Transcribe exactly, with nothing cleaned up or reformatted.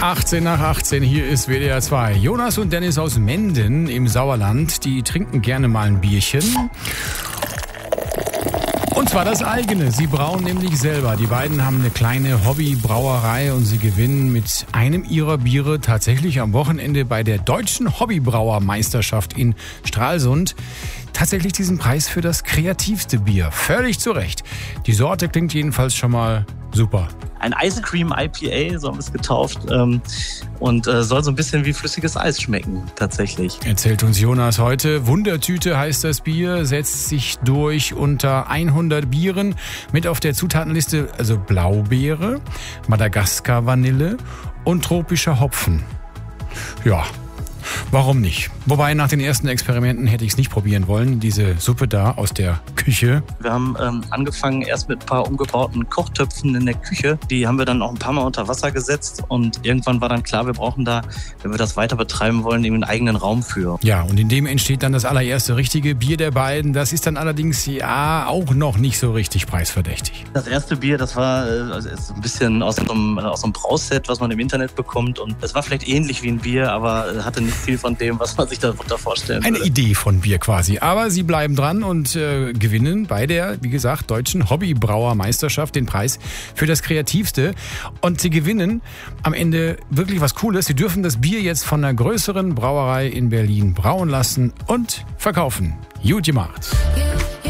achtzehn nach achtzehn, hier ist W D R zwei. Jonas und Dennis aus Menden im Sauerland, die trinken gerne mal ein Bierchen. Und zwar das eigene. Sie brauen nämlich selber. Die beiden haben eine kleine Hobbybrauerei und sie gewinnen mit einem ihrer Biere tatsächlich am Wochenende bei der Deutschen Hobbybrauermeisterschaft in Stralsund tatsächlich diesen Preis für das kreativste Bier. Völlig zu Recht. Die Sorte klingt jedenfalls schon mal super. Ein Ice Cream I P A, so haben wir es getauft. Ähm, und äh, soll so ein bisschen wie flüssiges Eis schmecken, tatsächlich. Erzählt uns Jonas heute. Wundertüte heißt das Bier, setzt sich durch unter hundert Bieren mit auf der Zutatenliste, also Blaubeere, Madagaskar-Vanille und tropischer Hopfen. Ja, warum nicht? Wobei, nach den ersten Experimenten hätte ich es nicht probieren wollen, diese Suppe da aus der Küche. Wir haben ähm, angefangen erst mit ein paar umgebauten Kochtöpfen in der Küche. Die haben wir dann auch ein paar Mal unter Wasser gesetzt und irgendwann war dann klar, wir brauchen da, wenn wir das weiter betreiben wollen, eben einen eigenen Raum für. Ja, und in dem entsteht dann das allererste richtige Bier der beiden. Das ist dann allerdings ja auch noch nicht so richtig preisverdächtig. Das erste Bier, das war äh, also ist ein bisschen aus so einem, aus so einem Brauset, was man im Internet bekommt. Und es war vielleicht ähnlich wie ein Bier, aber hatte nicht viel von dem, was man sich darunter vorstellen würde. Eine Idee von Bier quasi. Aber sie bleiben dran und äh, gewinnen bei der, wie gesagt, Deutschen Hobbybrauermeisterschaft den Preis für das Kreativste. Und sie gewinnen am Ende wirklich was Cooles. Sie dürfen das Bier jetzt von einer größeren Brauerei in Berlin brauen lassen und verkaufen. Gut gemacht.